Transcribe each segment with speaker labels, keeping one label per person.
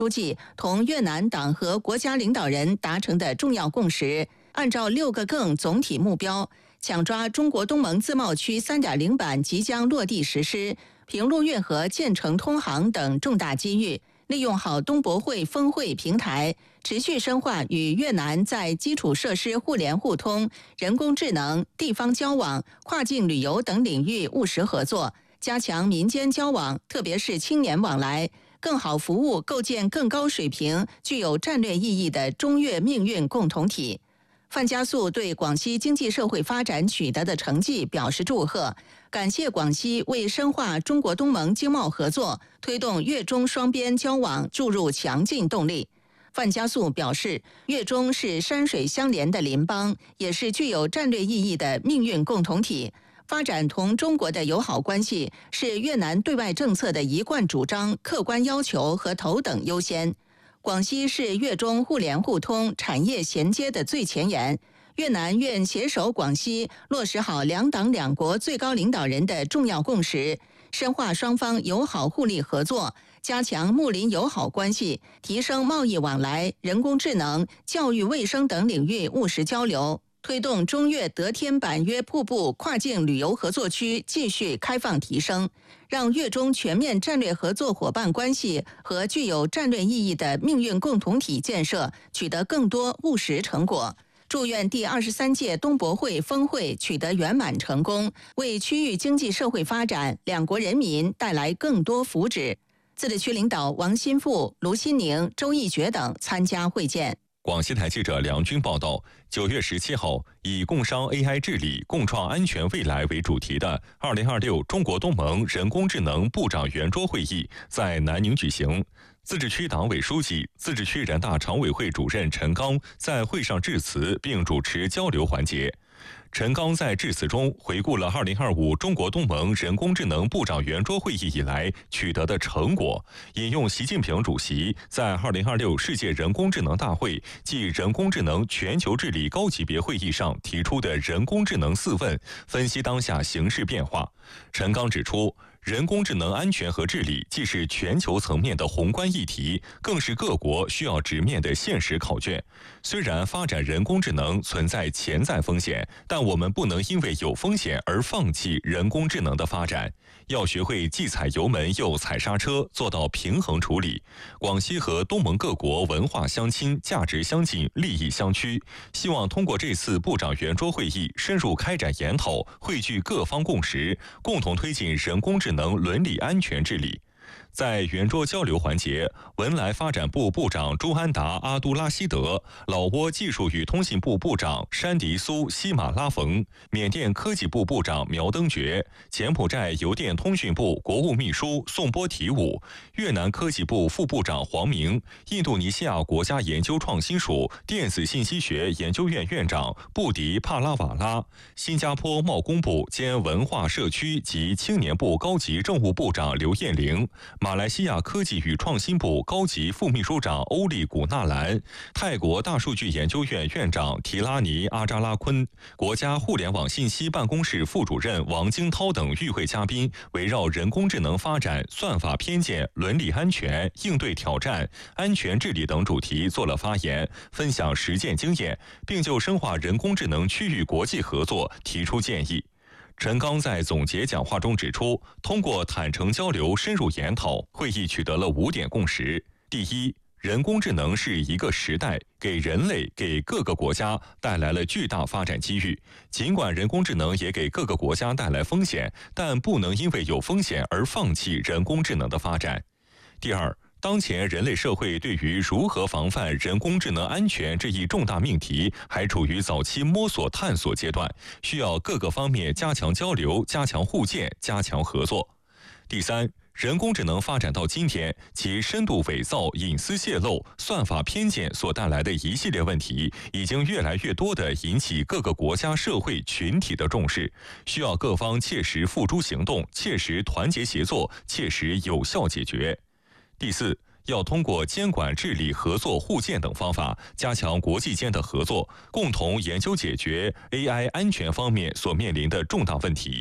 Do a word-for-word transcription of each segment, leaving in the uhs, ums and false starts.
Speaker 1: 书记同越南党和国家领导人达成的重要共识，按照六个更总体目标，抢抓中国东盟自贸区 三点零 版即将落地实施、平陆越河建成通航等重大机遇，利用好东博会峰会平台，持续深化与越南在基础设施互联互通、人工智能、地方交往、跨境旅游等领域务实合作，加强民间交往，特别是青年往来，更好服务构建更高水平、具有战略意义的中越命运共同体。范家素对广西经济社会发展取得的成绩表示祝贺，感谢广西为深化中国东盟经贸合作、推动越中双边交往注入强劲动力。范家素表示，越中是山水相连的邻邦，也是具有战略意义的命运共同体。发展同中国的友好关系是越南对外政策的一贯主张、客观要求和头等优先。广西是越中互联互通、产业衔接的最前沿。越南愿携手广西落实好两党两国最高领导人的重要共识，深化双方友好互利合作，加强睦邻友好关系，提升贸易往来、人工智能、教育卫生等领域务实交流。推动中越得天板约瀑布跨境旅游合作区继续开放提升，让越中全面战略合作伙伴关系和具有战略意义的命运共同体建设取得更多务实成果。祝愿第二十三届东博会峰会取得圆满成功，为区域经济社会发展、两国人民带来更多福祉。自治区领导王新富、卢新宁、周义觉等参加会见。
Speaker 2: 广西台记者梁军报道，九月十七号，以共商 A I 治理、共创安全未来为主题的二零二六中国东盟人工智能部长圆桌会议在南宁举行。自治区党委书记、自治区人大常委会主任陈刚在会上致辞并主持交流环节。陈刚在致辞中回顾了二零二五中国东盟人工智能部长圆桌会议以来取得的成果，引用习近平主席在二零二六世界人工智能大会暨人工智能全球治理高级别会议上提出的人工智能四问，分析当下形势变化。陈刚指出，人工智能安全和治理既是全球层面的宏观议题，更是各国需要直面的现实考卷。虽然发展人工智能存在潜在风险，但我们不能因为有风险而放弃人工智能的发展，要学会既踩油门又踩刹车，做到平衡处理。广西和东盟各国文化相亲、价值相近、利益相趋，希望通过这次部长圆桌会议深入开展研讨，汇聚各方共识，共同推进人工智能伦理安全治理。在圆桌交流环节，文莱发展部部长朱安达阿都拉希德、老挝技术与通信部部长山迪苏西马拉冯、缅甸科技部部长苗登觉、柬埔寨邮电通讯部国务秘书宋波提武、越南科技部副部长黄明、印度尼西亚国家研究创新署电子信息学研究院院长布迪帕拉瓦拉、新加坡贸工部兼文化社区及青年部高级政务部长刘艳玲、马来西亚科技与创新部高级副秘书长欧丽古纳兰、泰国大数据研究院院长提拉尼阿扎拉昆、国家互联网信息办公室副主任王京涛等与会嘉宾，围绕人工智能发展、算法偏见、伦理安全、应对挑战、安全治理等主题做了发言，分享实践经验，并就深化人工智能区域国际合作提出建议。陈刚在总结讲话中指出，通过坦诚交流、深入研讨，会议取得了五点共识。第一，人工智能是一个时代，给人类、给各个国家带来了巨大发展机遇。尽管人工智能也给各个国家带来风险，但不能因为有风险而放弃人工智能的发展。第二，当前人类社会对于如何防范人工智能安全这一重大命题还处于早期摸索探索阶段，需要各个方面加强交流、加强互鉴、加强合作。第三，人工智能发展到今天，其深度伪造、隐私泄露、算法偏见所带来的一系列问题，已经越来越多地引起各个国家社会群体的重视，需要各方切实付诸行动，切实团结协作，切实有效解决。第四，要通过监管、治理、合作、互鉴等方法，加强国际间的合作，共同研究解决 A I 安全方面所面临的重大问题。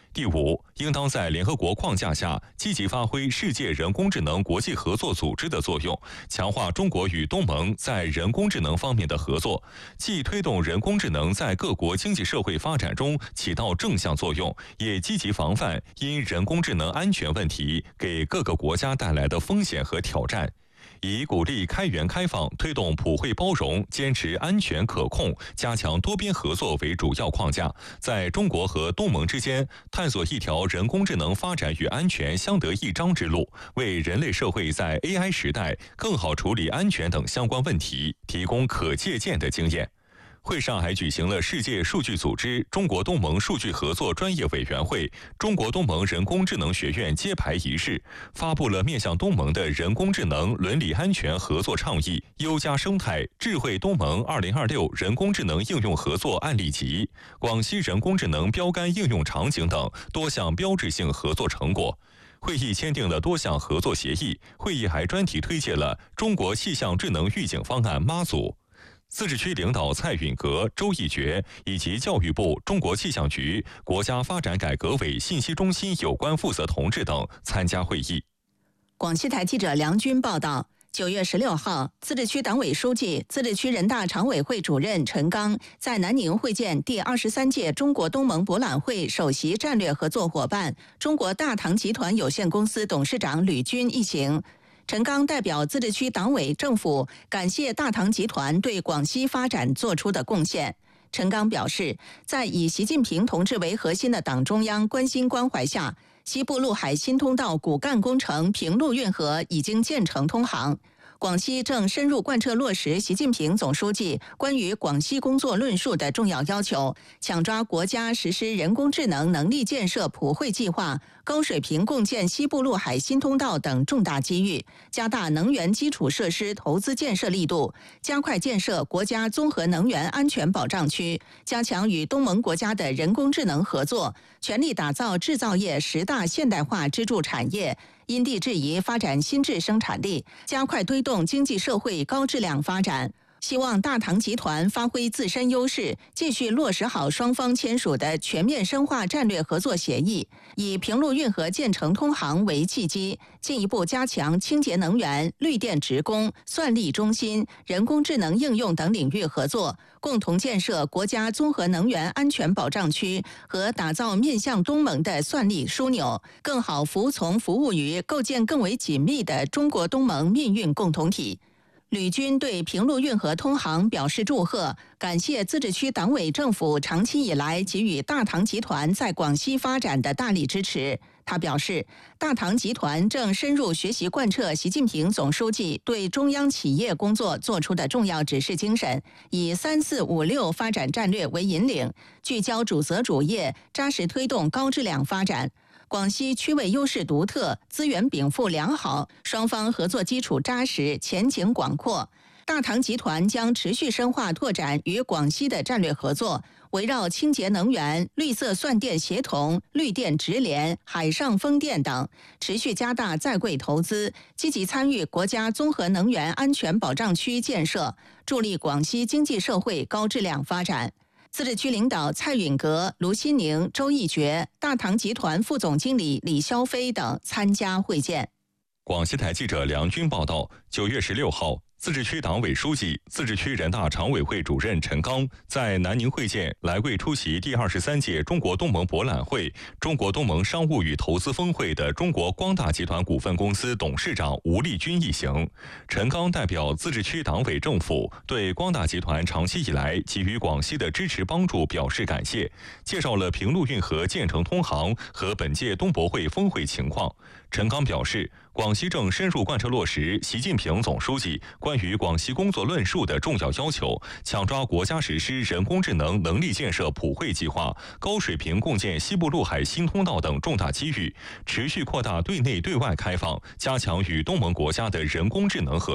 Speaker 2: 第五，应当在联合国框架下积极发挥世界人工智能国际合作组织的作用，强化中国与东盟在人工智能方面的合作，既推动人工智能在各国经济社会发展中起到正向作用，也积极防范因人工智能安全问题给各个国家带来的风险和挑战。以鼓励开源开放、推动普惠包容、坚持安全可控、加强多边合作为主要框架，在中国和东盟之间探索一条人工智能发展与安全相得益彰之路，为人类社会在 A I 时代更好处理安全等相关问题提供可借鉴的经验。会上还举行了世界数据组织中国东盟数据合作专业委员会、中国东盟人工智能学院揭牌仪式，发布了面向东盟的人工智能伦理安全合作倡议、优加生态智慧东盟二零二六人工智能应用合作案例集、广西人工智能标杆应用场景等多项标志性合作成果。会议签订了多项合作协议，会议还专题推介了中国气象智能预警方案妈祖。自治区领导蔡允格、周一觉以及教育部、中国气象局、国家发展改革委信息中心有关负责同志等参加会议。
Speaker 1: 广西台记者梁军报道，九月十六号，自治区党委书记、自治区人大常委会主任陈刚在南宁会见第二十三届中国东盟博览会首席战略合作伙伴中国大唐集团有限公司董事长吕军一行。陈刚代表自治区党委政府感谢大唐集团对广西发展做出的贡献。陈刚表示，在以习近平同志为核心的党中央关心关怀下，西部陆海新通道骨干工程平陆运河已经建成通航。广西正深入贯彻落实习近平总书记关于广西工作论述的重要要求，抢抓国家实施人工智能能力建设普惠计划、高水平共建西部陆海新通道等重大机遇，加大能源基础设施投资建设力度，加快建设国家综合能源安全保障区，加强与东盟国家的人工智能合作，全力打造制造业十大现代化支柱产业，因地制宜发展新质生产力，加快推动经济社会高质量发展。希望大唐集团发挥自身优势，继续落实好双方签署的全面深化战略合作协议，以平陆运河建成通航为契机，进一步加强清洁能源、绿电职工、算力中心、人工智能应用等领域合作，共同建设国家综合能源安全保障区和打造面向东盟的算力枢纽，更好服从服务于构建更为紧密的中国东盟命运共同体。吕军对平陆运河通航表示祝贺，感谢自治区党委政府长期以来给予大唐集团在广西发展的大力支持。他表示，大唐集团正深入学习贯彻习近平总书记对中央企业工作作出的重要指示精神，以三四五六发展战略为引领，聚焦主责主业，扎实推动高质量发展。广西区位优势独特，资源禀赋良好，双方合作基础扎实，前景广阔。大唐集团将持续深化拓展与广西的战略合作，围绕清洁能源、绿色算电协同、绿电直联、海上风电等，持续加大在贵投资，积极参与国家综合能源安全保障区建设，助力广西经济社会高质量发展。自治区领导蔡允格、卢新宁、周一觉、大唐集团副总经理李肖飞等参加会见。
Speaker 2: 广西台记者梁军报道，九月十六号，自治区党委书记、自治区人大常委会主任陈刚在南宁会见来贵出席第二十三届中国东盟博览会、中国东盟商务与投资峰会的中国光大集团股份公司董事长吴立军一行。陈刚代表自治区党委政府对光大集团长期以来给予广西的支持帮助表示感谢，介绍了平陆运河建成通航和本届东博会峰会情况。陈刚表示，广西正深入贯彻落实习近平总书记关于广西工作论述的重要要求，抢抓国家实施人工智能能力建设普惠计划、高水平共建西部陆海新通道等重大机遇，持续扩大对内对外开放，加强与东盟国家的人工智能合作，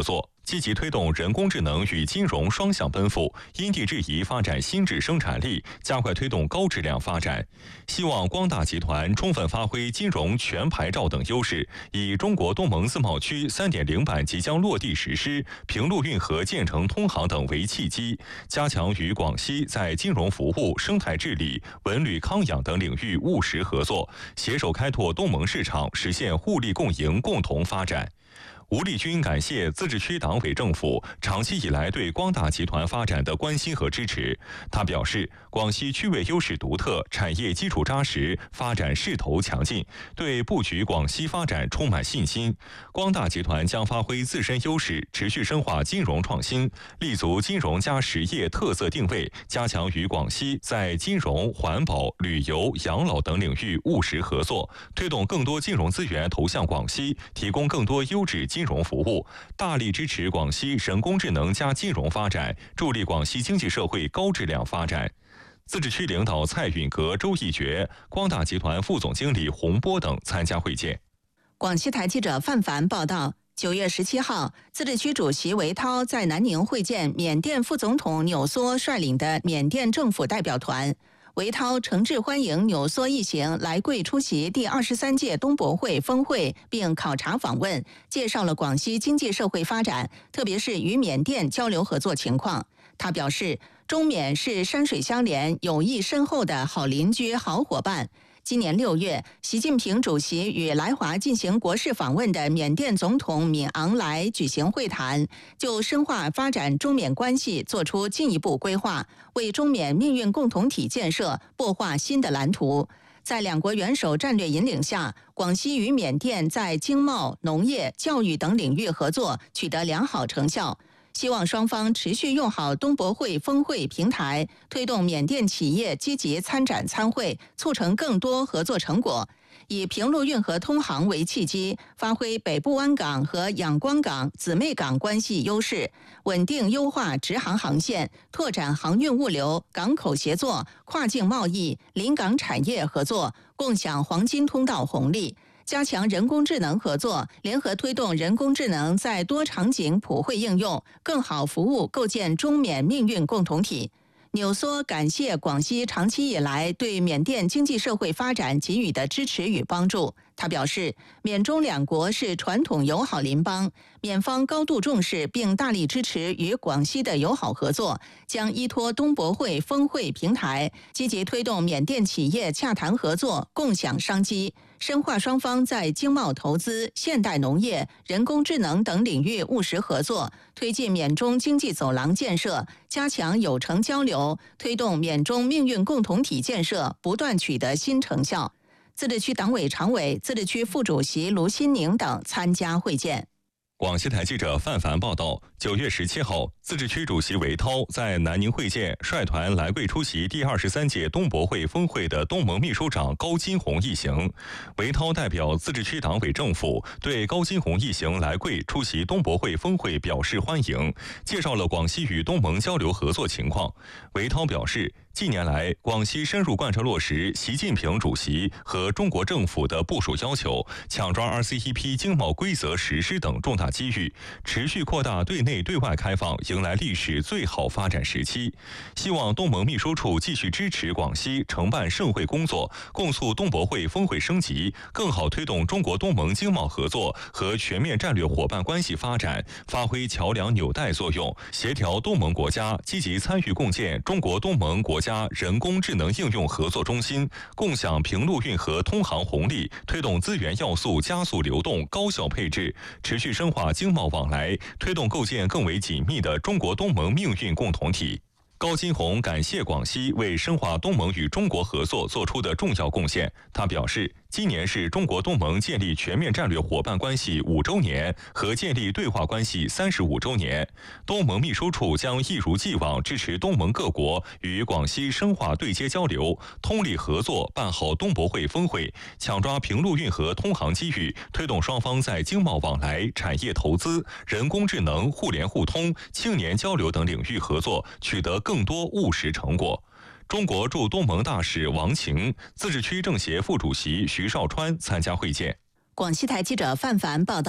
Speaker 2: 积极推动人工智能与金融双向奔赴，因地制宜发展新质生产力，加快推动高质量发展。希望光大集团充分发挥金融全牌照等优势，以中国东盟自贸区 三点零 版即将落地实施、平陆运河建成通航等为契机，加强与广西在金融服务、生态治理、文旅康养等领域务实合作，携手开拓东盟市场，实现互利共赢、共同发展。吴立军感谢自治区党委政府长期以来对光大集团发展的关心和支持。他表示，广西区位优势独特，产业基础扎实，发展势头强劲，对布局广西发展充满信心。光大集团将发挥自身优势，持续深化金融创新，立足金融加实业特色定位，加强与广西在金融、环保、旅游、养老等领域务实合作，推动更多金融资源投向广西，提供更多优质金融服务，大力支持广西人工智能加金融发展，助力广西经济社会高质量发展。自治区领导蔡允格、周义觉、光大集团副总经理洪波等参加会见。
Speaker 1: 广西台记者范凡报道，九月十七号，自治区主席韦涛在南宁会见缅甸副总统纽梭率领的缅甸政府代表团。韦涛诚挚欢迎纽梭一行来贵出席第二十三届东博会峰会，并考察访问，介绍了广西经济社会发展，特别是与缅甸交流合作情况。他表示，中缅是山水相连、友谊深厚的好邻居、好伙伴。今年六月，习近平主席与来华进行国事访问的缅甸总统敏昂莱举行会谈，就深化发展中缅关系作出进一步规划，为中缅命运共同体建设擘画新的蓝图。在两国元首战略引领下，广西与缅甸在经贸、农业、教育等领域合作取得良好成效。希望双方持续用好东博会峰会平台，推动缅甸企业积极参展参会，促成更多合作成果。以平陆运河通航为契机，发挥北部湾港和仰光港姊妹港关系优势，稳定优化直航航线，拓展航运物流、港口协作、跨境贸易、临港产业合作，共享黄金通道红利。加强人工智能合作，联合推动人工智能在多场景普惠应用，更好服务构建中缅命运共同体。纽梭感谢广西长期以来对缅甸经济社会发展给予的支持与帮助。他表示，缅中两国是传统友好邻邦，缅方高度重视并大力支持与广西的友好合作，将依托东博会峰会平台，积极推动缅甸企业洽谈合作，共享商机，深化双方在经贸投资、现代农业、人工智能等领域务实合作，推进缅中经济走廊建设，加强友城交流，推动缅中命运共同体建设不断取得新成效。自治区党委常委、自治区副主席卢新宁等参加会见。
Speaker 2: 广西台记者范凡报道，九月十七号，自治区主席韦涛在南宁会见率团来贵出席第二十三届东博会峰会的东盟秘书长高金红一行。韦涛代表自治区党委政府对高金红一行来贵出席东博会峰会表示欢迎，介绍了广西与东盟交流合作情况。韦涛表示，近年来，广西深入贯彻落实习近平主席和中国政府的部署要求，抢抓 R C E P 经贸规则实施等重大机遇，持续扩大对内对外开放，迎来历史最好发展时期。希望东盟秘书处继续支持广西承办盛会工作，共促东博会峰会升级，更好推动中国东盟经贸合作和全面战略伙伴关系发展，发挥桥梁纽带作用，协调东盟国家积极参与共建中国东盟国家加人工智能应用合作中心，共享平陆运河通航红利，推动资源要素加速流动、高效配置，持续深化经贸往来，推动构建更为紧密的中国东盟命运共同体。高金红感谢广西为深化东盟与中国合作做出的重要贡献。他表示，今年是中国东盟建立全面战略伙伴关系五周年和建立对话关系三十五周年。东盟秘书处将一如既往支持东盟各国与广西深化对接交流，通力合作办好东博会峰会，抢抓平陆运河通航机遇，推动双方在经贸往来、产业投资、人工智能、互联互通、青年交流等领域合作取得更多务实成果。中国驻东盟大使王晴、自治区政协副主席徐绍川参加会见。
Speaker 1: 广西台记者范凡报道，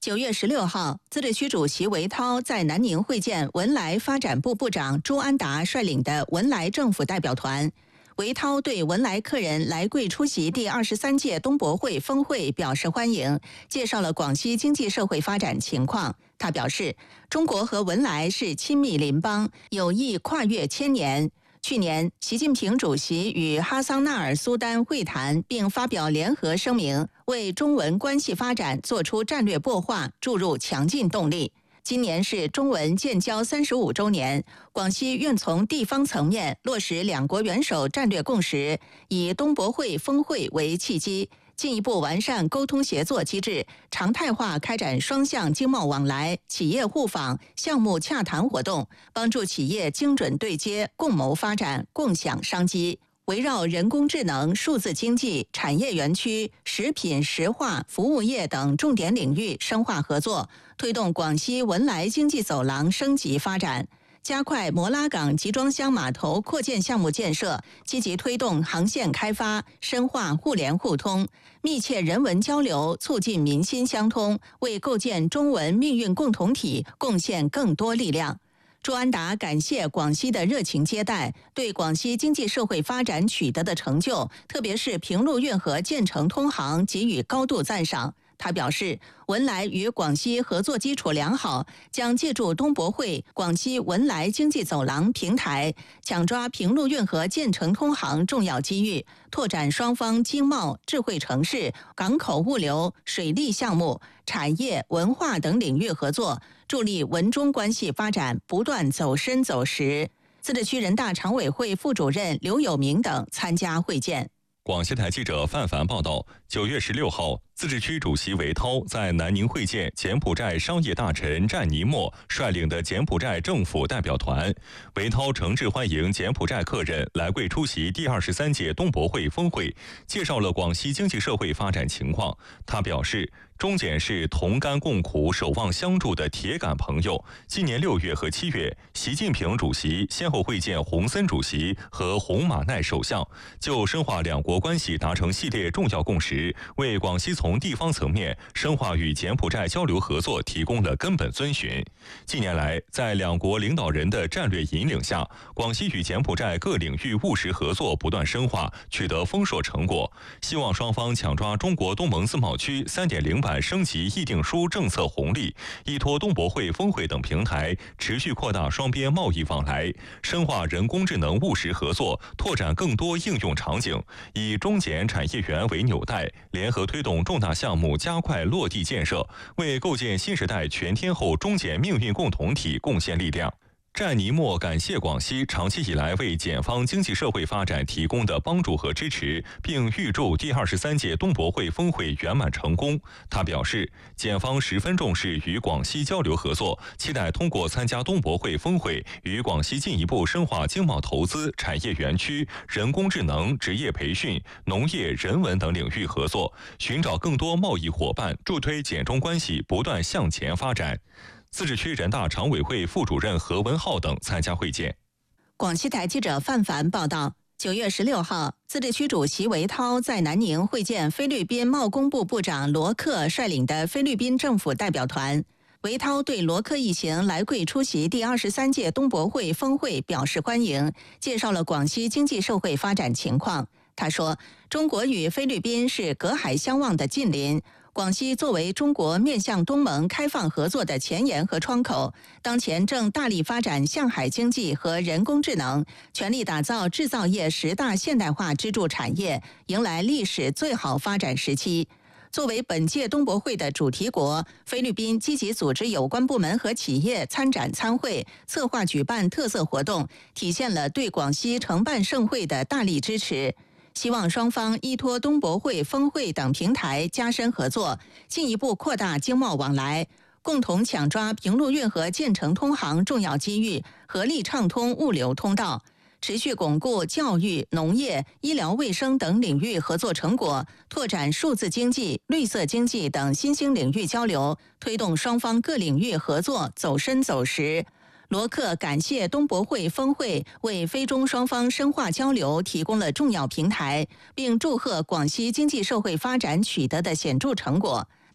Speaker 1: 九月十六号，自治区主席韦涛在南宁会见文莱发展部部长朱安达率领的文莱政府代表团。韦涛对文莱客人来贵出席第二十三届东博会峰会表示欢迎，介绍了广西经济社会发展情况。他表示，中国和文莱是亲密邻邦，友谊跨越千年。去年，习近平主席与哈桑纳尔苏丹会谈，并发表联合声明，为中文关系发展做出战略擘画，注入强劲动力。今年是中文建交三十五周年，广西愿从地方层面落实两国元首战略共识，以东博会峰会为契机，进一步完善沟通协作机制，常态化开展双向经贸往来、企业互访、项目洽谈活动，帮助企业精准对接，共谋发展，共享商机。围绕人工智能、数字经济、产业园区、食品、石化、服务业等重点领域深化合作，推动广西文莱经济走廊升级发展。加快摩拉港集装箱码头扩建项目建设，积极推动航线开发，深化互联互通，密切人文交流，促进民心相通，为构建中文命运共同体贡献更多力量。朱安达感谢广西的热情接待，对广西经济社会发展取得的成就，特别是平陆运河建成通航，给予高度赞赏。他表示，文莱与广西合作基础良好，将借助东博会广西文莱经济走廊平台，抢抓平陆运河建成通航重要机遇，拓展双方经贸、智慧城市、港口物流、水利项目、产业、文化等领域合作，助力文中关系发展不断走深走实。自治区人大常委会副主任刘友明等参加会见。
Speaker 2: 广西台记者范凡报道，九月十六号，自治区主席韦涛在南宁会见柬埔寨商业大臣占尼莫率领的柬埔寨政府代表团。韦涛诚挚欢迎柬埔寨客人来贵出席第二十三届东博会峰会，介绍了广西经济社会发展情况。他表示，中柬是同甘共苦、守望相助的铁杆朋友。今年六月和七月，习近平主席先后会见洪森主席和洪马奈首相，就深化两国关系达成系列重要共识，为广西从地方层面深化与柬埔寨交流合作提供了根本遵循。近年来，在两国领导人的战略引领下，广西与柬埔寨各领域务实合作不断深化，取得丰硕成果。希望双方抢抓中国东盟自贸区 三点零 版升级议定书政策红利，依托东博会峰会等平台，持续扩大双边贸易往来，深化人工智能务实合作，拓展更多应用场景，以中柬产业园为纽带，联合推动重大项目加快落地建设，为构建新时代全天候中柬命运共同体贡献力量。占尼莫感谢广西长期以来为柬方经济社会发展提供的帮助和支持，并预祝第二十三届东博会峰会圆满成功。他表示，检方十分重视与广西交流合作，期待通过参加东博会峰会，与广西进一步深化经贸投资、产业园区、人工智能、职业培训、农业、人文等领域合作，寻找更多贸易伙伴，助推柬中关系不断向前发展。自治区人大常委会副主任何文浩等参加会见。
Speaker 1: 广西台记者范凡报道，九月十六号，自治区主席韦涛在南宁会见菲律宾贸工部部长罗克率领的菲律宾政府代表团。韦涛对罗克一行来贵出席第二十三届东博会峰会表示欢迎，介绍了广西经济社会发展情况。他说，中国与菲律宾是隔海相望的近邻，广西作为中国面向东盟开放合作的前沿和窗口，当前正大力发展向海经济和人工智能，全力打造制造业十大现代化支柱产业，迎来历史最好发展时期。作为本届东博会的主题国，菲律宾积极组织有关部门和企业参展参会，策划举办特色活动，体现了对广西承办盛会的大力支持。希望双方依托东博会峰会等平台加深合作，进一步扩大经贸往来，共同抢抓平陆运河建成通航重要机遇，合力畅通物流通道，持续巩固教育、农业、医疗卫生等领域合作成果，拓展数字经济、绿色经济等新兴领域交流，推动双方各领域合作走深走实。罗克感谢东博会峰会为菲中双方深化交流提供了重要平台，并祝贺广西经济社会发展取得的显著成果。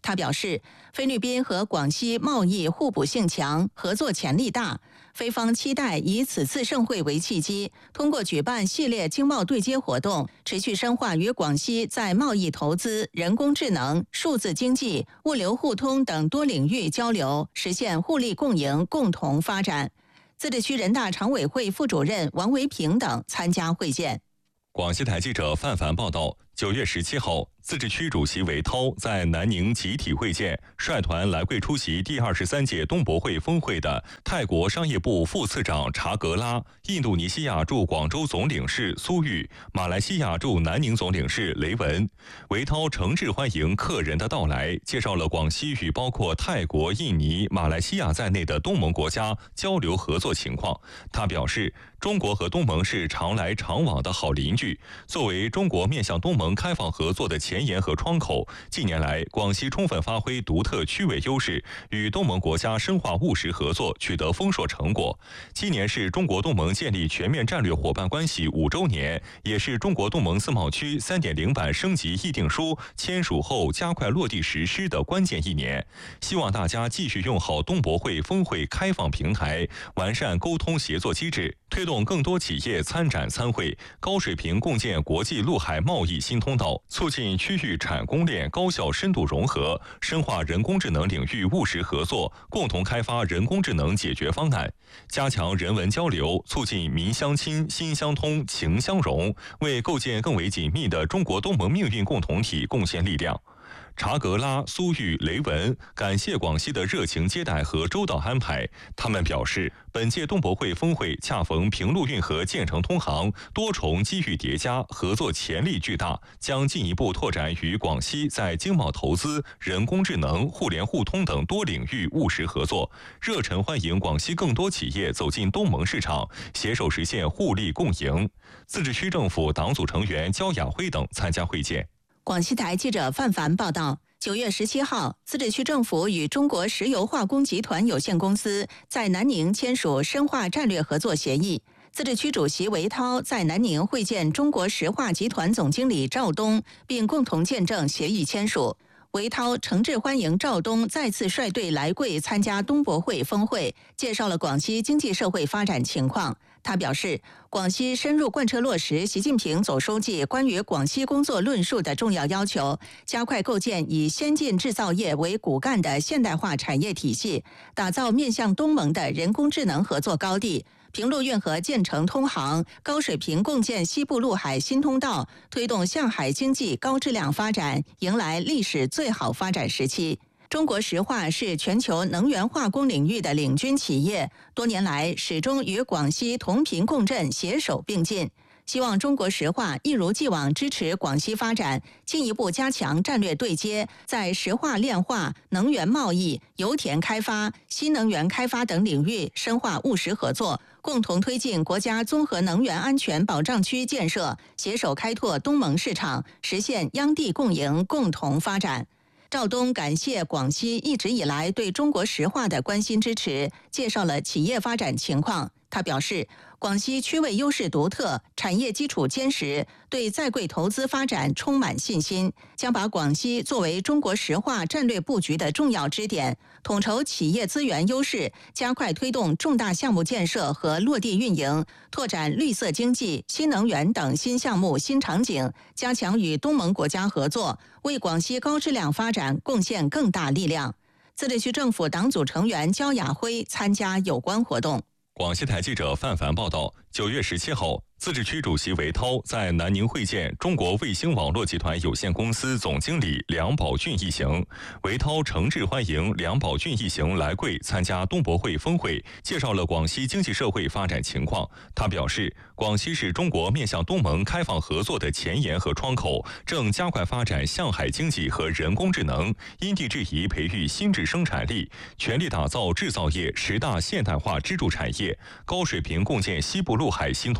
Speaker 1: 他表示，菲律宾和广西贸易互补性强，合作潜力大。菲方期待以此次盛会为契机，通过举办系列经贸对接活动，持续深化与广西在贸易投资、人工智能、数字经济、物流互通等多领域交流，实现互利共赢、共同发展。自治区人大常委会副主任王维平等参加会见。
Speaker 2: 广西台记者范凡报道，九月十七号，自治区主席韦涛在南宁集体会见率团来贵出席第二十三届东博会峰会的泰国商业部副次长查格拉、印度尼西亚驻广州总领事苏玉、马来西亚驻南宁总领事雷文。韦涛诚挚欢迎客人的到来，介绍了广西与包括泰国、印尼、马来西亚在内的东盟国家交流合作情况。他表示，中国和东盟是常来常往的好邻居，作为中国面向东盟开放合作的前沿和窗口，近年来广西充分发挥独特区位优势，与东盟国家深化务实合作，取得丰硕成果。今年是中国东盟建立全面战略伙伴关系五周年，也是中国东盟自贸区 三点零 版升级议定书签署后加快落地实施的关键一年。希望大家继续用好东博会峰会开放平台，完善沟通协作机制，推动更多企业参展参会，高水平共建国际陆海贸易新通道，促进区域产供链高效深度融合，深化人工智能领域务实合作，共同开发人工智能解决方案，加强人文交流，促进民相亲、心相通、情相融，为构建更为紧密的中国东盟命运共同体贡献力量。查格拉、苏玉、雷文感谢广西的热情接待和周到安排。他们表示，本届东博会峰会恰逢平陆运河建成通航，多重机遇叠加，合作潜力巨大，将进一步拓展与广西在经贸投资、人工智能、互联互通等多领域务实合作，热忱欢迎广西更多企业走进东盟市场，携手实现互利共赢。自治区政府党组成员焦雅辉等参加会见。
Speaker 1: 广西台记者范凡报道，九月十七号，自治区政府与中国石油化工集团有限公司在南宁签署深化战略合作协议。自治区主席韦涛在南宁会见中国石化集团总经理赵东，并共同见证协议签署。韦涛诚挚欢迎赵东再次率队来贵参加东博会峰会，介绍了广西经济社会发展情况。他表示，广西深入贯彻落实习近平总书记关于广西工作论述的重要要求，加快构建以先进制造业为骨干的现代化产业体系，打造面向东盟的人工智能合作高地。平陆运河建成通航，高水平共建西部陆海新通道，推动向海经济高质量发展，迎来历史最好发展时期。中国石化是全球能源化工领域的领军企业，多年来始终与广西同频共振，携手并进。希望中国石化一如既往支持广西发展，进一步加强战略对接，在石化炼化、能源贸易、油田开发、新能源开发等领域深化务实合作，共同推进国家综合能源安全保障区建设，携手开拓东盟市场，实现央地共赢、共同发展。赵东感谢广西一直以来对中国石化的关心支持，介绍了企业发展情况。他表示，广西区位优势独特，产业基础坚实，对在贵投资发展充满信心，将把广西作为中国石化战略布局的重要支点，统筹企业资源优势，加快推动重大项目建设和落地运营，拓展绿色经济、新能源等新项目新场景，加强与东盟国家合作，为广西高质量发展贡献更大力量。自治区政府党组成员焦雅辉参加有关活动。
Speaker 2: 广西台记者范凡报道，九月十七号，自治区主席韦涛在南宁会见中国卫星网络集团有限公司总经理梁宝俊一行。韦涛诚挚欢迎梁宝俊一行来贵参加东博会峰会，介绍了广西经济社会发展情况。他表示，广西是中国面向东盟开放合作的前沿和窗口，正加快发展向海经济和人工智能，因地制宜培育新质生产力，全力打造制造业十大现代化支柱产业，高水平共建西部陆海新通道，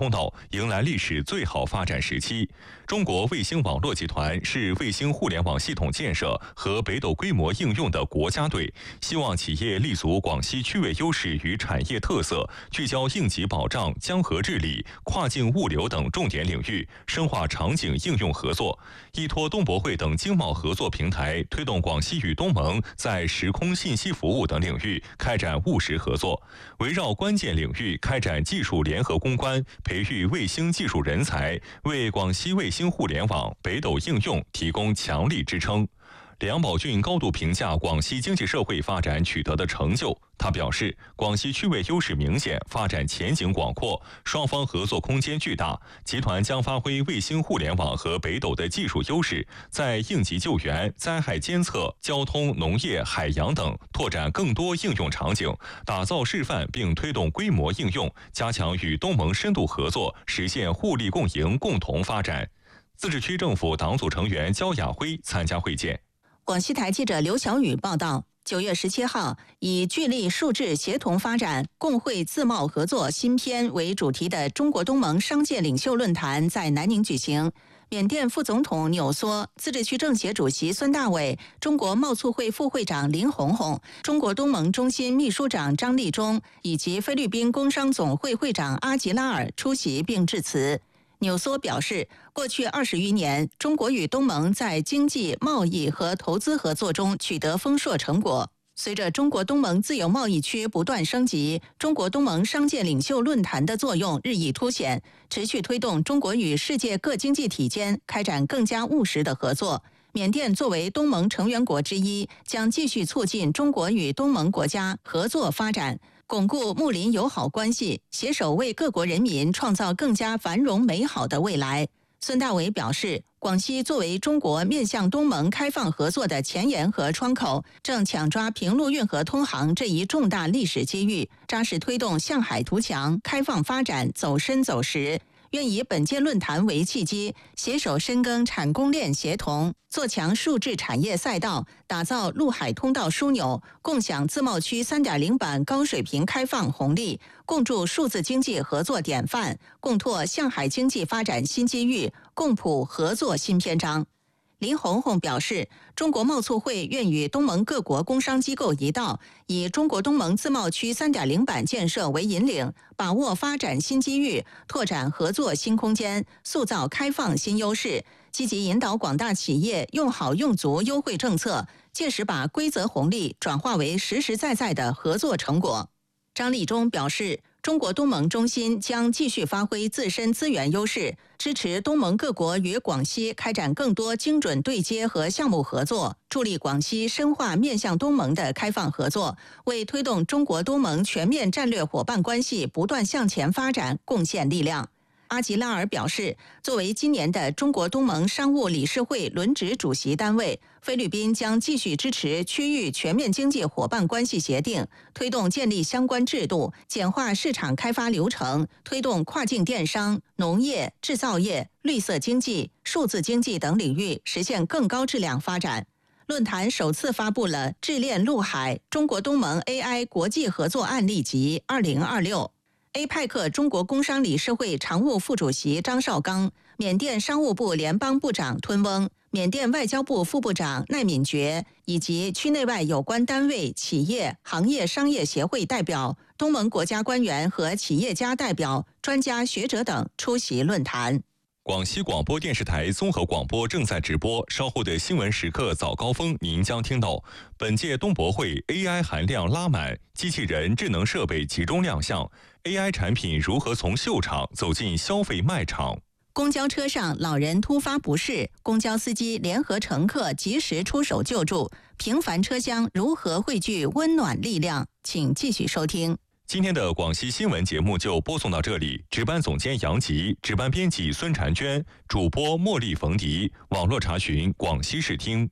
Speaker 2: 迎来历史最好发展时期。中国卫星网络集团是卫星互联网系统建设和北斗规模应用的国家队，希望企业立足广西区位优势与产业特色，聚焦应急保障、江河治理、跨境物流等重点领域，深化场景应用合作，依托东博会等经贸合作平台，推动广西与东盟在时空信息服务等领域开展务实合作，围绕关键领域开展技术联合攻关，培育卫星技术人才，为广西卫星互联网、北斗应用提供强力支撑。梁宝俊高度评价广西经济社会发展取得的成就。他表示，广西区位优势明显，发展前景广阔，双方合作空间巨大。集团将发挥卫星互联网和北斗的技术优势，在应急救援、灾害监测、交通、农业、海洋等拓展更多应用场景，打造示范并推动规模应用，加强与东盟深度合作，实现互利共赢、共同发展。自治区政府党组成员焦亚辉参加会见。
Speaker 1: 广西台记者刘晓宇报道，九月十七号，以聚力数智协同发展、共惠自贸合作新篇为主题的中国东盟商界领袖论坛在南宁举行。缅甸副总统纽梭、自治区政协主席孙大伟、中国贸促会副会长林鸿鸿、中国东盟中心秘书长张立忠以及菲律宾工商总会会长阿吉拉尔出席并致辞。纽梭表示，过去二十余年，中国与东盟在经济、贸易和投资合作中取得丰硕成果。随着中国东盟自由贸易区不断升级，中国东盟商界领袖论坛的作用日益凸显，持续推动中国与世界各经济体间开展更加务实的合作。缅甸作为东盟成员国之一，将继续促进中国与东盟国家合作发展，巩固睦邻友好关系，携手为各国人民创造更加繁荣美好的未来。孙大伟表示，广西作为中国面向东盟开放合作的前沿和窗口，正抢抓平陆运河通航这一重大历史机遇，扎实推动向海图强、开放发展走深走实。愿以本届论坛为契机，携手深耕产供链协同，做强数智产业赛道，打造陆海通道枢纽，共享自贸区 三点零 版高水平开放红利，共筑数字经济合作典范，共拓向海经济发展新机遇，共谱合作新篇章。林鸿鸿表示，中国贸促会愿与东盟各国工商机构一道，以中国东盟自贸区 三点零 版建设为引领，把握发展新机遇，拓展合作新空间，塑造开放新优势，积极引导广大企业用好用足优惠政策，届时把规则红利转化为实实在在的合作成果。张立忠表示，中国东盟中心将继续发挥自身资源优势，支持东盟各国与广西开展更多精准对接和项目合作，助力广西深化面向东盟的开放合作，为推动中国东盟全面战略伙伴关系不断向前发展贡献力量。阿吉拉尔表示，作为今年的中国东盟商务理事会轮值主席单位，菲律宾将继续支持区域全面经济伙伴关系协定，推动建立相关制度，简化市场开发流程，推动跨境电商、农业、制造业、绿色经济、数字经济等领域实现更高质量发展。论坛首次发布了《智链陆海中国东盟 A I 国际合作案例集二零二六》。A P E C 中国工商理事会常务副主席张绍刚、缅甸商务部联邦部长吞翁、缅甸外交部副部长奈敏觉以及区内外有关单位、企业、行业商业协会代表、东盟国家官员和企业家代表、专家学者等出席论坛。
Speaker 2: 广西广播电视台综合广播正在直播，稍后的新闻时刻早高峰，您将听到本届东博会 A I 含量拉满，机器人智能设备集中亮相 ，A I 产品如何从秀场走进消费卖场？
Speaker 1: 公交车上老人突发不适，公交司机联合乘客及时出手救助，平凡车厢如何汇聚温暖力量？请继续收听。
Speaker 2: 今天的广西新闻节目就播送到这里，值班总监杨吉，值班编辑孙婵娟，主播茉莉冯迪，网络查询广西视听。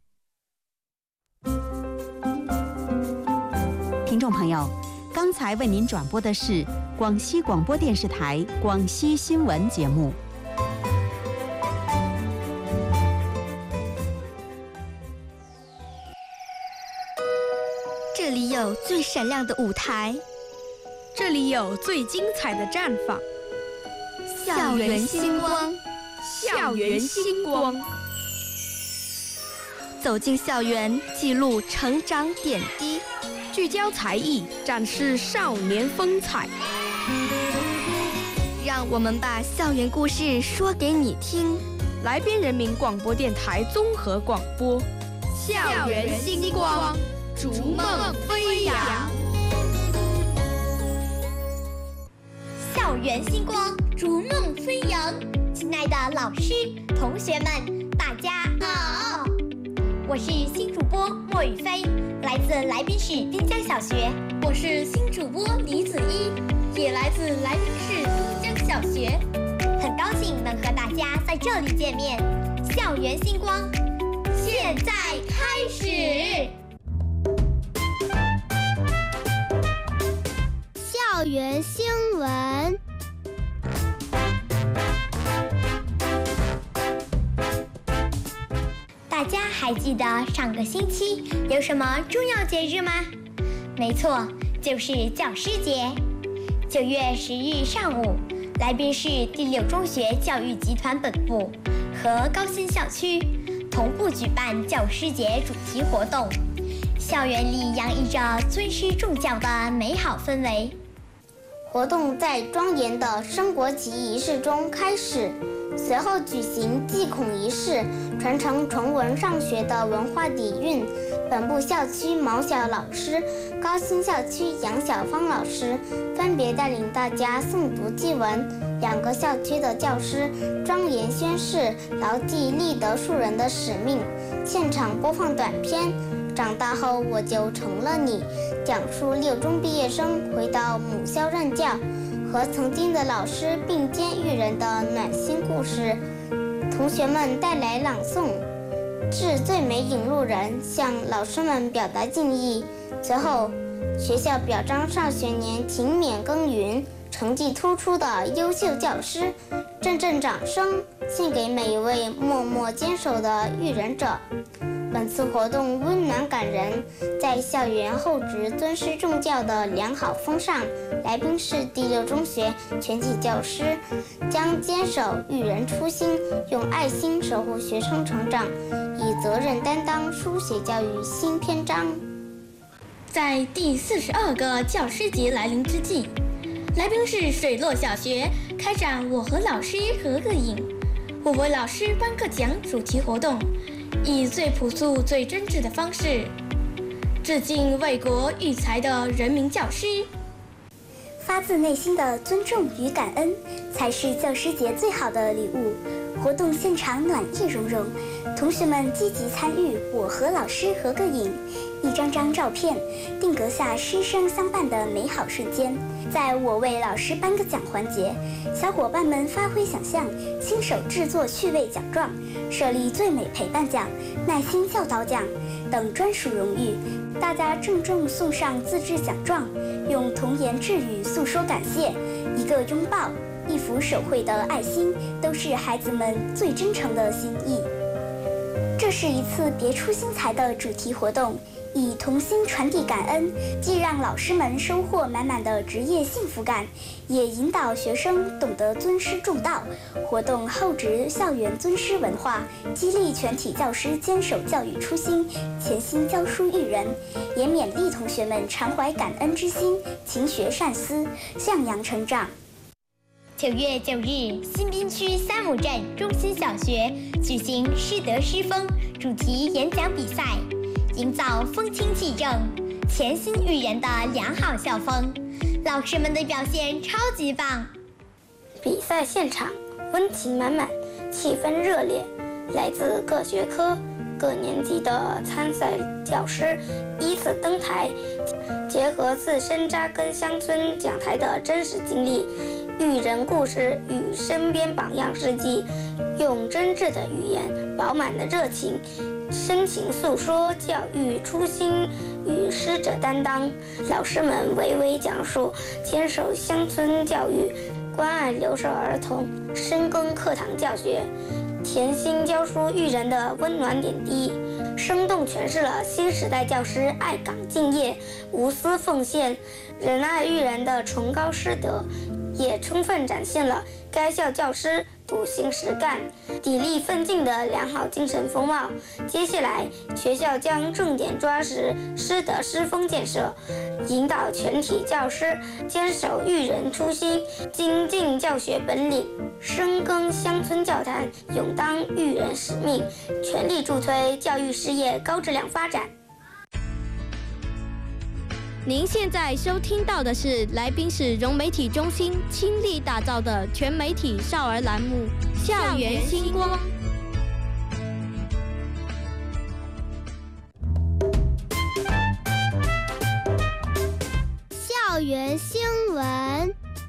Speaker 3: 听众朋友，刚才为您转播的是广西广播电视台广西新闻节目。
Speaker 4: 这里有最闪亮的舞台，
Speaker 5: 这里有最精彩的绽放，
Speaker 4: 校园星光，校园星光。走进校园，记录成长点滴，聚焦才艺，展示少年风采。让我们把校园故事说给你听。来宾人民广播电台综合广播，校园星光，逐梦飞扬。
Speaker 5: 校园星光，逐梦飞扬。亲爱的老师、同学们，大家好，我是新主播莫雨菲，来自来宾市滨江小学。
Speaker 6: 我是新主播李子一，也来自来宾市滨江小学。
Speaker 5: 很高兴能和大家在这里见面。校园星光，现在开始。
Speaker 7: 校园新闻。
Speaker 5: 大家还记得上个星期有什么重要节日吗？没错，就是教师节。九月十日上午，来宾市第六中学教育集团本部和高新校区同步举办教师节主题活动，校园里洋溢着尊师重教的美好氛围。
Speaker 7: 活动在庄严的升国旗仪式中开始，随后举行祭孔仪式，传承崇文尚学的文化底蕴。本部校区毛晓老师、高新校区杨小芳老师分别带领大家诵读祭文，两个校区的教师庄严宣誓，牢记立德树人的使命。现场播放短片《长大后我就成了你》，讲述六中毕业生回到母校任教，和曾经的老师并肩育人的暖心故事。同学们带来朗诵，致最美引路人，向老师们表达敬意。随后，学校表彰上学年勤勉耕耘、成绩突出的优秀教师，阵阵掌声献给每一位默默坚守的育人者。本次活动温暖感人，在校园厚植尊师重教的良好风尚，来宾市第六中学全体教师将坚守育人初心，用爱心守护学生成长，以责任担当书写教育新篇章。
Speaker 6: 在第四十二个教师节来临之际，来宾市水落小学开展我和老师合个影，我为老师颁个奖主题活动，以最朴素、最真挚的方式，致敬为国育才的人民教师。
Speaker 8: 发自内心的尊重与感恩，才是教师节最好的礼物。活动现场暖意融融，同学们积极参与我和老师合个影，一张张照片定格下师生相伴的美好瞬间。在我为老师颁个奖环节，小伙伴们发挥想象，亲手制作趣味奖状，设立最美陪伴奖、耐心教导奖等专属荣誉。大家郑重送上自制奖状，用童言稚语诉说感谢，一个拥抱，一幅手绘的爱心，都是孩子们最真诚的心意。这是一次别出心裁的主题活动，以童心传递感恩，既让老师们收获满满的职业幸福感，也引导学生懂得尊师重道。活动厚植校园尊师文化，激励全体教师坚守教育初心，潜心教书育人，也勉励同学们常怀感恩之心，勤学善思，向阳成长。
Speaker 5: 九月九日，新滨区三木镇中心小学举行师德师风主题演讲比赛，营造风清气正、潜心育人的良好校风。老师们的表现超级棒。
Speaker 7: 比赛现场温情满满，气氛热烈，来自各学科、各年级的参赛教师依次登台，结合自身扎根乡村讲台的真实经历，育人故事与身边榜样事迹，用真挚的语言、饱满的热情，深情诉说教育初心与师者担当。老师们娓娓讲述坚守乡村教育、关爱留守儿童、深耕课堂教学、甜心教书育人的温暖点滴，生动诠释了新时代教师爱岗敬业、无私奉献、仁爱育人的崇高师德，
Speaker 9: 也充分展现了该校教师笃行实干、砥砺奋进的良好精神风貌。接下来，学校将重点抓实师德师风建设，引导全体教师坚守育人初心，精进教学本领，深耕乡村教坛，勇当育人使命，全力助推教育事业高质量发展。
Speaker 4: 您现在收听到的是来宾市融媒体中心倾力打造的全媒体少儿栏目《校园星光》。
Speaker 5: 校园新闻。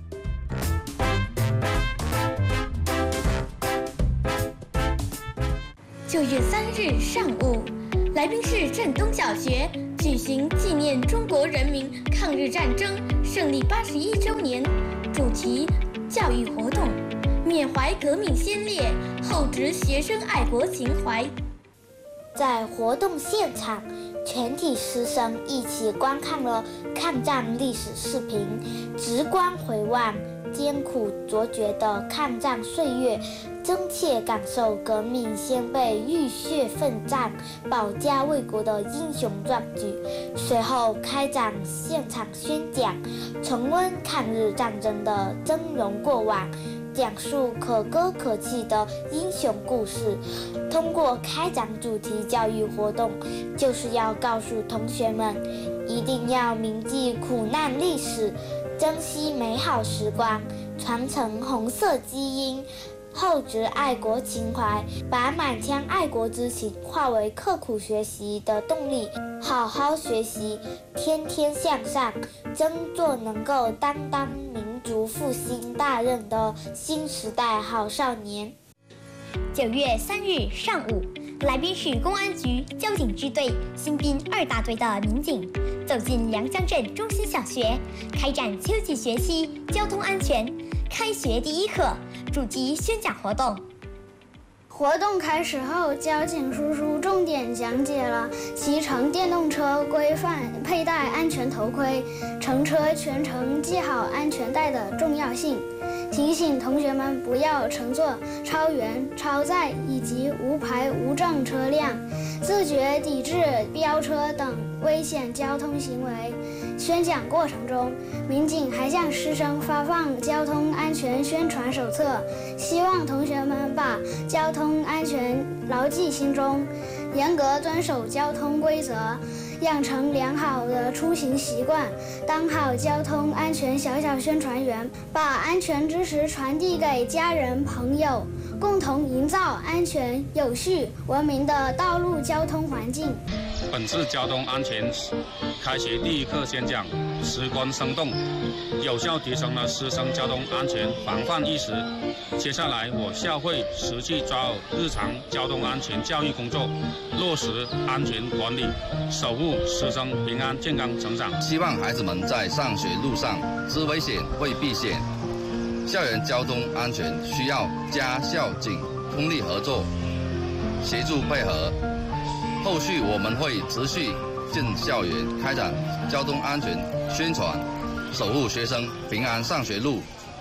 Speaker 6: 九月三日上午，来宾市镇东小学举行纪念中国人民抗日战争胜利八十一周年主题教育活动，缅怀革命先烈，厚植学生爱国情怀。
Speaker 7: 在活动现场，全体师生一起观看了抗战历史视频，直观回望艰苦卓绝的抗战岁月，真切感受革命先辈浴血奋战、保家卫国的英雄壮举。随后开展现场宣讲，重温抗日战争的峥嵘过往，讲述可歌可泣的英雄故事。通过开展主题教育活动，就是要告诉同学们，一定要铭记苦难历史，珍惜美好时光，传承红色基因，厚植爱国情怀，把满腔爱国之情化为刻苦学习的动力，好好学习，天天向上，争做能够担当民族复兴大任的新时代好少年。
Speaker 5: 九月三日上午，来宾市公安局交警支队新滨二大队的民警走进良江镇中心小学，开展秋季学期交通安全开学第一课主题宣讲活动。
Speaker 10: 活动开始后，交警叔叔重点讲解了骑乘电动车规范佩戴安全头盔、乘车全程系好安全带的重要性，提醒同学们不要乘坐超员、超载以及无牌无证车辆，自觉抵制飙车等危险交通行为。宣讲过程中，民警还向师生发放交通安全宣传手册，希望同学们把交通安全牢记心中，严格遵守交通规则，养成良好的出行习惯，当好交通安全小小宣传员，把安全知识传递给家人朋友，共同营造安全、有序、文明的道路交通环境。
Speaker 11: 本次交通安全开学第一课宣讲实关生动，有效提升了师生交通安全防范意识。接下来，我校会实际抓好日常交通安全教育工作，落实安全管理，守护师生平安健康成长。
Speaker 12: 希望孩子们在上学路上知危险会避险。校园交通安全需要家校警通力合作，协助配合。后续我们会持续进校园开展交通安全宣传，守护学生平安上学路。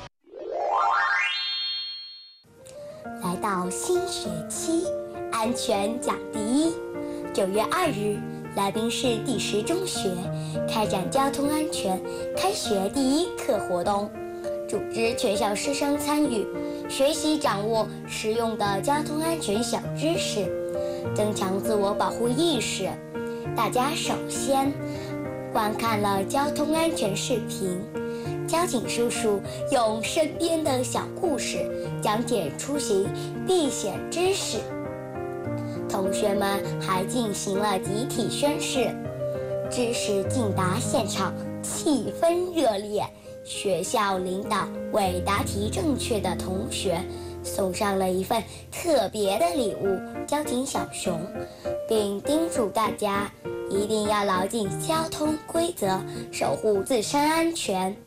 Speaker 5: 来到新学期，安全讲第一。九月二日，来宾市第十中学开展交通安全开学第一课活动，组织全校师生参与，学习掌握实用的交通安全小知识，增强自我保护意识。大家首先观看了交通安全视频，交警叔叔用身边的小故事讲解出行避险知识。同学们还进行了集体宣誓，知识竞答现场气氛热烈。学校领导为答题正确的同学送上了一份特别的礼物——交警小熊，并叮嘱大家一定要牢记交通规则，守护自身安全。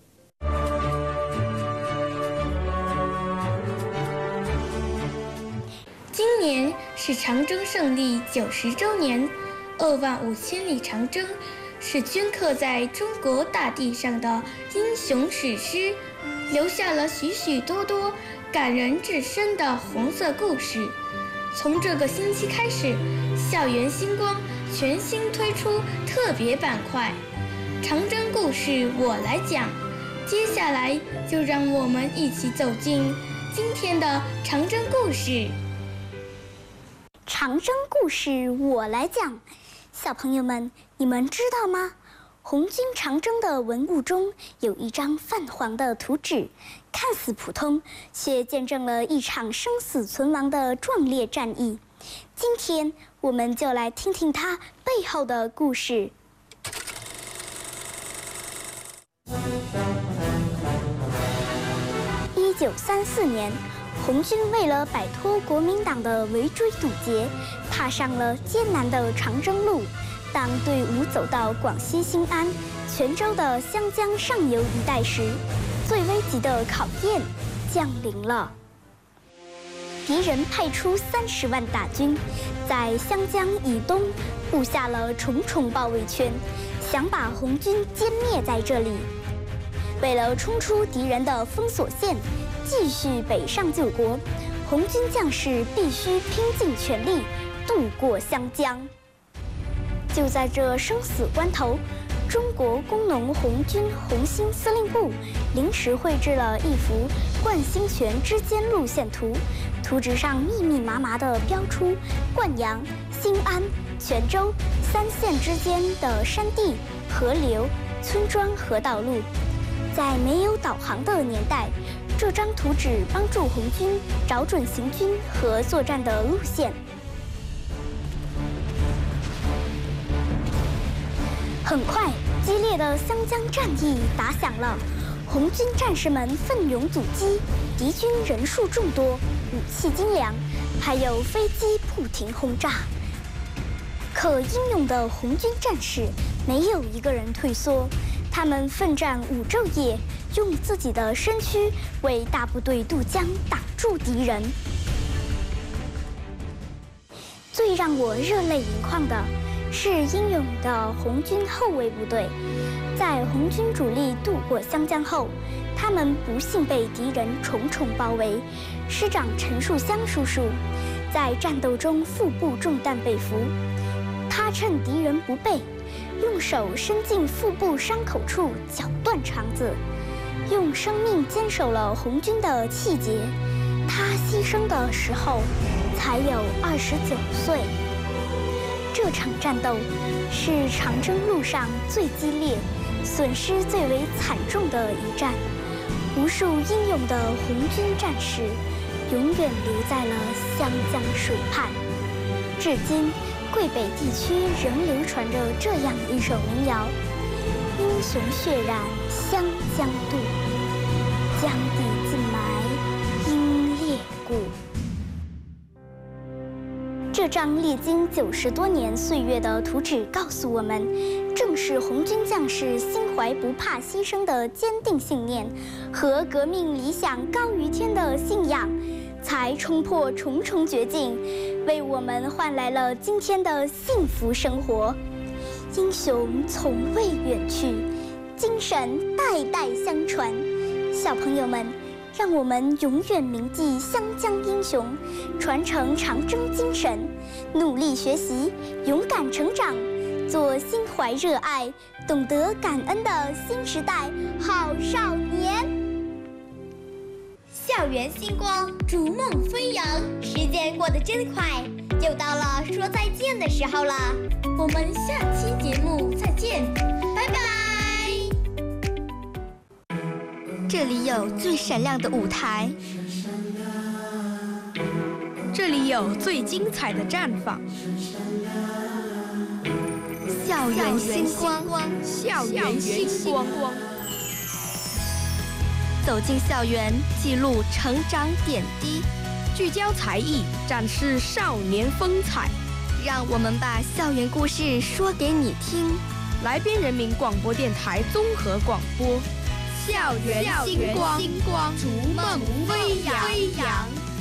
Speaker 6: 今年是长征胜利九十周年，二万五千里长征是镌刻在中国大地上的英雄史诗，留下了许许多多感人至深的红色故事。从这个星期开始，校园星光全新推出特别板块《长征故事我来讲》。接下来就让我们一起走进今天的长征故事。
Speaker 8: 长征故事我来讲，小朋友们，你们知道吗？红军长征的文物中有一张泛黄的图纸，看似普通，却见证了一场生死存亡的壮烈战役。今天我们就来听听它背后的故事。一九三四年，红军为了摆脱国民党的围追堵截，踏上了艰难的长征路。当队伍走到广西新安、泉州的湘江上游一带时，最危急的考验降临了。敌人派出三十万大军，在湘江以东布下了重重包围圈，想把红军歼灭在这里。为了冲出敌人的封锁线，继续北上救国，红军将士必须拼尽全力渡过湘江。就在这生死关头，中国工农红军红星司令部临时绘制了一幅灌新泉之间路线图，图纸上密密麻麻地标出灌阳、新安、泉州三县之间的山地、河流、村庄和道路。在没有导航的年代，这张图纸帮助红军找准行军和作战的路线。很快，激烈的湘江战役打响了，红军战士们奋勇阻击，敌军人数众多，武器精良，还有飞机不停轰炸。可英勇的红军战士没有一个人退缩，他们奋战五昼夜，用自己的身躯为大部队渡江，挡住敌人。最让我热泪盈眶的是英勇的红军后卫部队，在红军主力渡过湘江后，他们不幸被敌人重重包围。师长陈树湘叔叔在战斗中腹部中弹被俘，他趁敌人不备，用手伸进腹部伤口处绞断肠子，用生命坚守了红军的气节。他牺牲的时候才有二十九岁。这场战斗是长征路上最激烈、损失最为惨重的一战，无数英勇的红军战士永远留在了湘江水畔。至今，桂北地区仍流传着这样一首民谣：英雄血染湘江渡，江底尽埋英烈骨。这张历经九十多年岁月的图纸告诉我们，正是红军将士心怀不怕牺牲的坚定信念和革命理想高于天的信仰，才冲破重重绝境，为我们换来了今天的幸福生活。英雄从未远去，精神代代相传。小朋友们，让我们永远铭记湘江英雄，传承长征精神，努力学习，勇敢成长，做心怀热爱、懂得感恩的新时代好少年。
Speaker 5: 校园星光，逐梦飞扬，时间过得真快，又到了说再见的时候了。
Speaker 6: 我们下期节目再见，拜拜。
Speaker 4: 这里有最闪亮的舞台，
Speaker 13: 这里有最精彩的绽放。
Speaker 4: 校园星光，
Speaker 13: 校园星光，
Speaker 4: 走进校园，记录成长点滴，
Speaker 13: 聚焦才艺，展示少年风采。
Speaker 4: 让我们把校园故事说给你听。
Speaker 13: 来宾人民广播电台综合广播。校园星光，逐梦飞扬。